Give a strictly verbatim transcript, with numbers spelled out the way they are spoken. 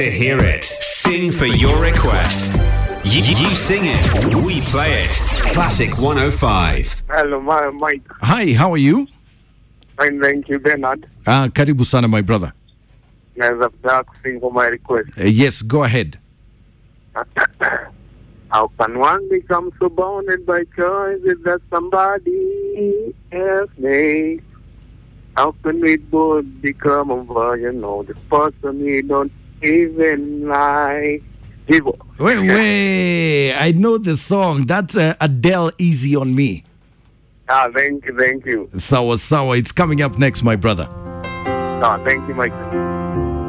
to hear it. Sing for your request. You, you sing it, we play it. Classic one oh five. Hello, my, Mike. Hi, how are you? Fine, thank you, Bernard. Uh, karibu sana, my brother. As a dark sing for my request. Uh, yes, go ahead. How can one become so bounded by choices that somebody else made? How can we both become a version of the person we don't even like? Divo. Wait, wait. I know the song. That's uh, Adele, Easy on Me. Ah, thank you, thank you. Sawa, sawa. It's coming up next, my brother. Ah, thank you, Mike.